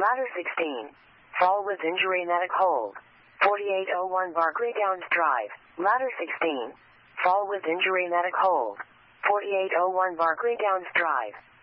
Ladder 16. Fall with injury medic hold. 4801 Barclay Downs Drive. Ladder 16. Fall with injury medic hold. 4801 Barclay Downs Drive.